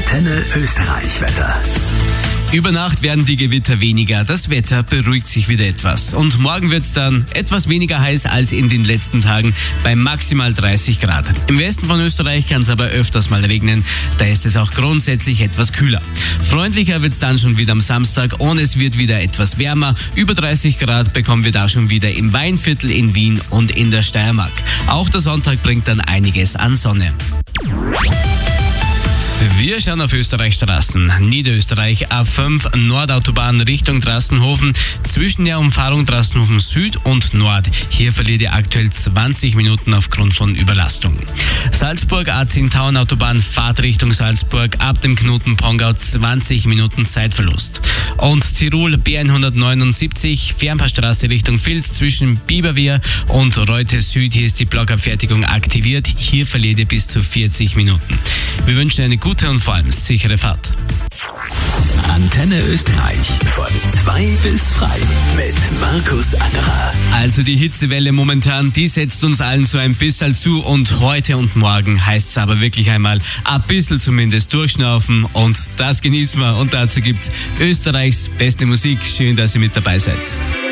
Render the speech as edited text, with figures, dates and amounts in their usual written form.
Antenne Österreich Wetter. Über Nacht werden die Gewitter weniger, das Wetter beruhigt sich wieder etwas. Und morgen wird es dann etwas weniger heiß als in den letzten Tagen bei maximal 30 Grad. Im Westen von Österreich kann es aber öfters mal regnen, da ist es auch grundsätzlich etwas kühler. Freundlicher wird es dann schon wieder am Samstag und es wird wieder etwas wärmer. Über 30 Grad bekommen wir da schon wieder im Weinviertel in Wien und in der Steiermark. Auch der Sonntag bringt dann einiges an Sonne. Wir schauen auf Österreichs Straßen. Niederösterreich A5 Nordautobahn Richtung Trassenhofen. Zwischen der Umfahrung Trassenhofen Süd und Nord. Hier verliert ihr aktuell 20 Minuten aufgrund von Überlastung. Salzburg A10 Tauern Autobahn Fahrtrichtung Salzburg. Ab dem Knoten Pongau 20 Minuten Zeitverlust. Und Tirol B179 Fernpassstraße Richtung Vils zwischen Biberwehr und Reute Süd. Hier ist die Blockabfertigung aktiviert. Hier verliert ihr bis zu 40 Minuten. Wir wünschen eine gute und vor allem sichere Fahrt. Antenne Österreich von 2 bis frei mit Markus Angerer. Also die Hitzewelle momentan, die setzt uns allen so ein bisschen zu und heute und morgen heißt es aber wirklich einmal ein bisschen zumindest durchschnaufen und das genießen wir und dazu gibt's Österreichs beste Musik. Schön, dass ihr mit dabei seid.